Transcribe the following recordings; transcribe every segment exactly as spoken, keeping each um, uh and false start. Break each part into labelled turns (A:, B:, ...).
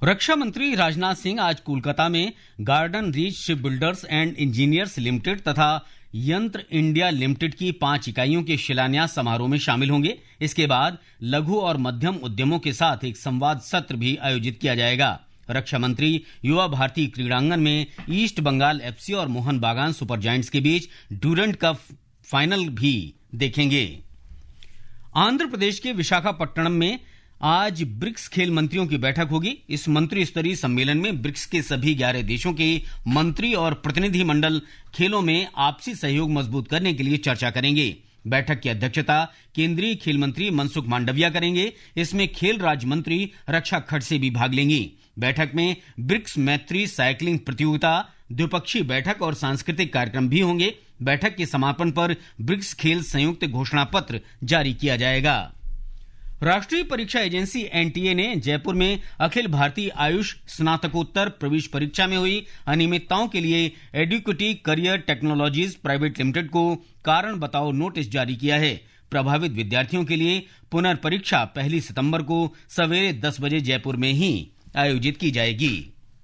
A: रक्षा मंत्री राजनाथ सिंह आज कोलकाता में garden reach ship builders and engineers limited तथा यंत्र इंडिया लिमिटेड की पांच इकाइयों के शिलान्यास समारोह में शामिल होंगे। इसके बाद लघु और मध्यम उद्यमों के साथ एक संवाद सत्र भी आयोजित किया जाएगा। रक्षा मंत्री युवा भारती क्रीड़ांगन में ईस्ट बंगाल एफसी और मोहन बागान सुपर जायंट्स के बीच ड्यूरेंट कप फाइनल भी देखेंगे। आंध्र प्रदेश के विशाखापट्टनम में आज ब्रिक्स खेल मंत्रियों की बैठक होगी। इस मंत्री स्तरीय सम्मेलन में ब्रिक्स के सभी ग्यारह देशों के मंत्री और प्रतिनिधि मंडल खेलों में आपसी सहयोग मजबूत करने के लिए चर्चा करेंगे। बैठक की अध्यक्षता केंद्रीय खेल मंत्री मनसुख मांडविया करेंगे। इसमें खेल राज्य मंत्री रक्षा खड़से भी भाग लेंगी। बैठक में ब्रिक्स मैत्री साइकिलिंग प्रतियोगिता, द्विपक्षीय बैठक और सांस्कृतिक कार्यक्रम भी होंगे। बैठक के समापन पर ब्रिक्स खेल संयुक्त घोषणा पत्र जारी किया जाएगा। राष्ट्रीय परीक्षा एजेंसी एनटीए ने जयपुर में अखिल भारतीय आयुष स्नातकोत्तर प्रवेश परीक्षा में हुई अनियमितताओं के लिए एडुकेटी करियर टेक्नोलॉजीज प्राइवेट लिमिटेड को कारण बताओ नोटिस जारी किया है। प्रभावित विद्यार्थियों के लिए पुनर्परीक्षा पहली सितंबर को सवेरे दस बजे जयपुर में ही आयोजित की जाएगी।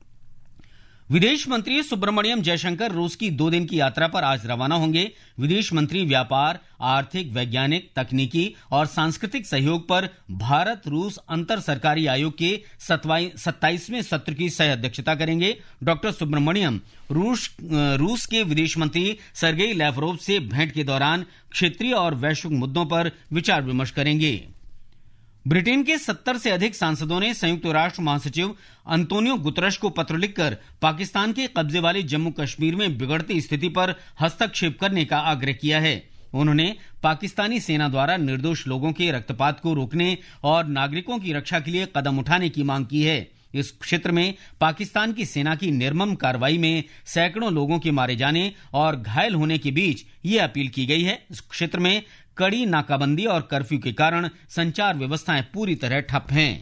A: विदेश मंत्री सुब्रमण्यम जयशंकर रूस की दो दिन की यात्रा पर आज रवाना होंगे। विदेश मंत्री व्यापार, आर्थिक, वैज्ञानिक, तकनीकी और सांस्कृतिक सहयोग पर भारत रूस अंतर सरकारी आयोग के सत्ताईसवें सत्र की सह अध्यक्षता करेंगे। डॉक्टर सुब्रमण्यम रूस रूस के विदेश मंत्री सर्गेई लैवरोव से भेंट के दौरान क्षेत्रीय और वैश्विक मुद्दों पर विचार विमर्श करेंगे। ब्रिटेन के सत्तर से अधिक सांसदों ने संयुक्त राष्ट्र महासचिव अंतोनियो गुतरश को पत्र लिखकर पाकिस्तान के कब्जे वाले जम्मू कश्मीर में बिगड़ती स्थिति पर हस्तक्षेप करने का आग्रह किया है। उन्होंने पाकिस्तानी सेना द्वारा निर्दोष लोगों के रक्तपात को रोकने और नागरिकों की रक्षा के लिए कदम उठाने की मांग की है। इस क्षेत्र में पाकिस्तान की सेना की निर्मम कार्रवाई में सैकड़ों लोगों के मारे जाने और घायल होने के बीच ये अपील की गई है। इस क्षेत्र में कड़ी नाकाबंदी और कर्फ्यू के कारण संचार व्यवस्थाएं पूरी तरह ठप हैं।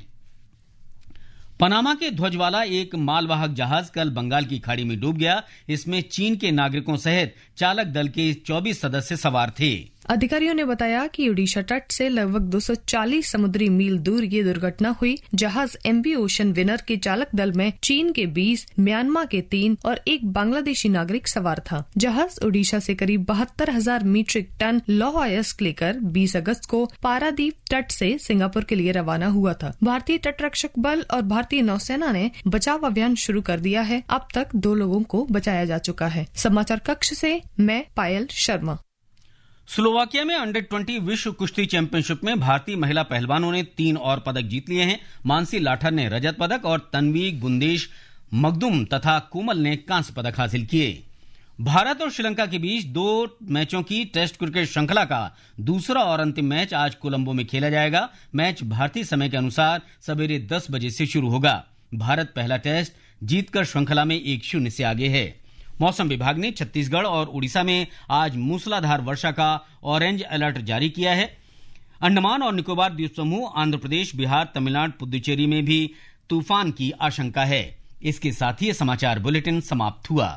A: पनामा के ध्वज वाला एक मालवाहक जहाज कल बंगाल की खाड़ी में डूब गया। इसमें चीन के नागरिकों सहित चालक दल के चौबीस सदस्य सवार थे।
B: अधिकारियों ने बताया कि ओडिशा तट से लगभग दो सौ चालीस समुद्री मील दूर ये दुर्घटना हुई। जहाज एमवी ओशन विनर के चालक दल में चीन के बीस, म्यांमार के तीन और एक बांग्लादेशी नागरिक सवार था। जहाज ओडिशा से करीब बहत्तर हजार मीट्रिक टन लौह अयस्क लेकर बीस अगस्त को पारादीप तट से सिंगापुर के लिए रवाना हुआ था। भारतीय तटरक्षक बल और भारतीय नौसेना ने बचाव अभियान शुरू कर दिया है। अब तक दो लोगों को बचाया जा चुका है। समाचार कक्ष से मैं पायल शर्मा।
A: स्लोवाकिया में अंडर ट्वेंटी विश्व कुश्ती चैंपियनशिप में भारतीय महिला पहलवानों ने तीन और पदक जीत लिए हैं। मानसी लाठर ने रजत पदक और तन्वी गुंदेश मगदुम तथा कोमल ने कांस्य पदक हासिल किए। भारत और श्रीलंका के बीच दो मैचों की टेस्ट क्रिकेट श्रृंखला का दूसरा और अंतिम मैच आज कोलंबो में खेला जाएगा। मैच भारतीय समय के अनुसार सवेरे दस बजे से शुरू होगा। भारत पहला टेस्ट जीतकर श्रृंखला में एक शून्य से आगे है। मौसम विभाग ने छत्तीसगढ़ और उड़ीसा में आज मूसलाधार वर्षा का ऑरेंज अलर्ट जारी किया है। अंडमान और निकोबार द्वीप समूह, आंध्र प्रदेश, बिहार, तमिलनाडु, पुदुचेरी में भी तूफान की आशंका है। इसके साथ ही ये समाचार बुलेटिन समाप्त हुआ।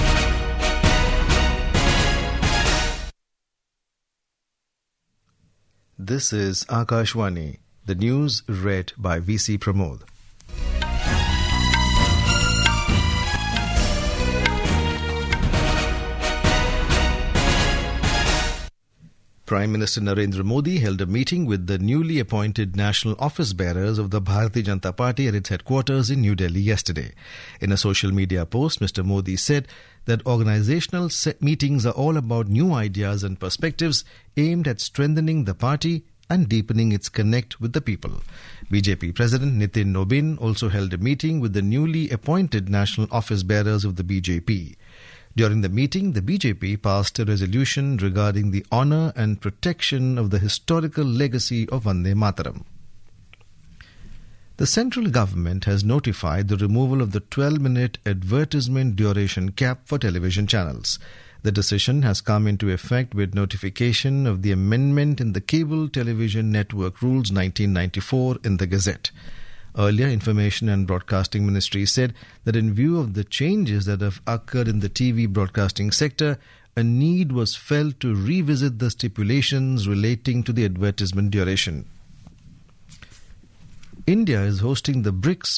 C: This is Akashwani, the news read by V C Pramod. Prime Minister Narendra Modi held a meeting with the newly appointed national office bearers of the Bharatiya Janata Party at its headquarters in New Delhi yesterday. In a social media post, Mister Modi said that organizational meetings are all about new ideas and perspectives aimed at strengthening the party and deepening its connect with the people. B J P President Nitin Nobin also held a meeting with the newly appointed national office bearers of the B J P. During the meeting, the B J P passed a resolution regarding the honor and protection of the historical legacy of Vande Mataram. The central government has notified the removal of the twelve-minute advertisement duration cap for television channels. The decision has come into effect with notification of the amendment in the Cable Television Network Rules nineteen ninety-four in the Gazette. Earlier, Information and Broadcasting Ministry said that in view of the changes that have occurred in the T V broadcasting sector, a need was felt to revisit the stipulations relating to the advertisement duration. India is hosting the BRICS